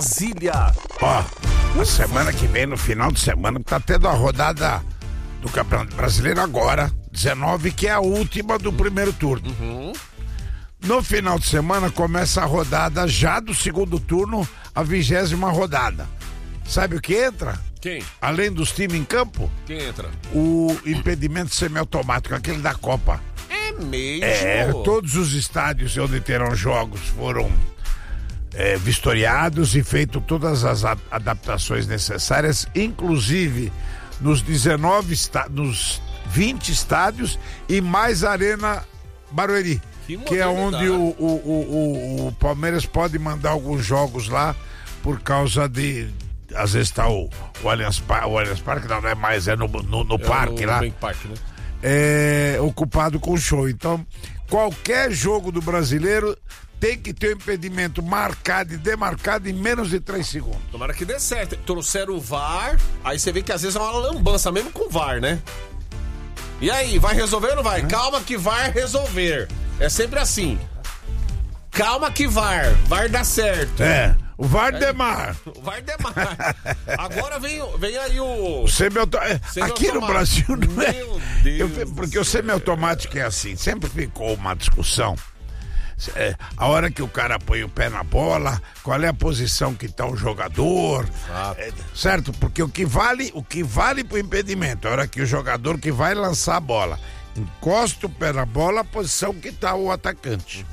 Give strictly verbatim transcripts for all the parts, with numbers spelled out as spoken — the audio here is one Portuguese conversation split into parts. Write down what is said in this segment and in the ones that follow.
Brasília. Ó, na semana que vem, no final de semana, tá tendo a rodada do Campeonato Brasileiro agora, dezenove, que é a última do primeiro turno. Uhum. No final de semana começa a rodada já do segundo turno, a vigésima rodada. Sabe o que entra? Quem? Além dos times em campo, Quem entra? o impedimento semiautomático, aquele da Copa. É mesmo? É, todos os estádios onde terão jogos foram é, vistoriados e feito todas as a- adaptações necessárias, inclusive nos dezenove, está- nos vinte estádios e mais a Arena Barueri, Que que é onde modernidade. o, o, o, o- o Palmeiras pode mandar alguns jogos lá por causa de... Às vezes está o, o Allianz Parque, o Allianz Parque não é mais, é no, no, no É parque no lá. Bank Park, né? É, ocupado com show. Então, qualquer jogo do brasileiro tem que ter um impedimento marcado e demarcado em menos de três segundos. Tomara que dê certo. Trouxeram o V A R, aí você vê que às vezes é uma lambança, mesmo com o V A R, né? E aí, vai resolver ou não vai? Calma que vai resolver. É sempre assim. Calma que V A R, vai dar certo. É, o Vardemar. Vai demais. Agora vem, vem aí o... Semiauto... é, Aqui no Semiautomático. Brasil não é. Meu Deus Eu- do porque o céu. semiautomático é assim, sempre ficou uma discussão. É, a hora que o cara põe o pé na bola, qual é a posição que está o jogador, Exato. é, certo? Porque o que vale, o que vale pro impedimento, é a hora que o jogador que vai lançar a bola encosta o pé na bola, a posição que está o atacante.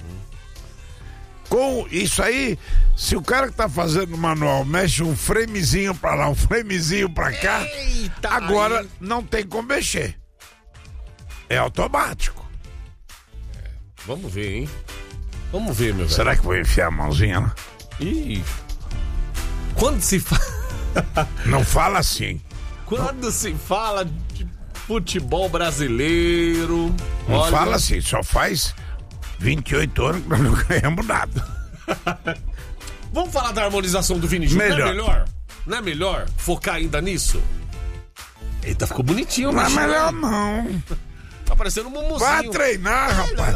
Com isso aí, se o cara que tá fazendo o manual mexe um framezinho pra lá, um framezinho pra cá, Eita, agora aí. não tem como mexer. É automático. Vamos ver, hein? Vamos ver, meu velho. Será que vou enfiar a mãozinha lá? Ih. Quando se fala... Não fala assim. Quando se fala de futebol brasileiro... Não olha, fala assim, só faz vinte e oito anos que nós não ganhamos nada. Vamos falar da harmonização do Vini Júnior? Não é Melhor. melhor? Não é melhor focar ainda nisso? Eita, ficou bonitinho, Não é bichinho, melhor né? não. Tá parecendo um mumuzinho. Vai treinar, rapaz.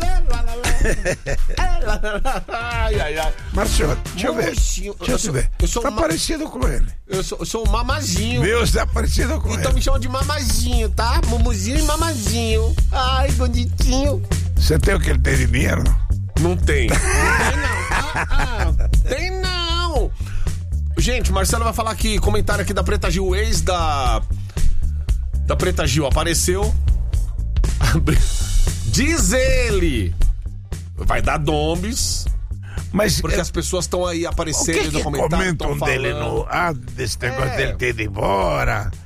Ai, ai, ai. Marcelo, deixa eu ver. Mumuzinho. Deixa eu Eu te sou- ver. eu sou Tá uma- parecido com ele. Eu sou, eu sou um mamazinho. Meu, você tá parecido com Então ele. me chamam de mamazinho, tá? Mumuzinho e mamazinho. Ai, bonitinho. Você tem o que ele tem de dinheiro? Não tem. Não tem, não. Ah, ah, tem não. Gente, o Marcelo vai falar aqui, comentário aqui da Preta Gil, o ex da... Da Preta Gil apareceu. Diz ele. Vai dar dombes. Mas Porque é, as pessoas estão aí o aparecendo que, no que comentário. comentam tão dele falando. no. Ah, desse negócio É. dele ter ido embora.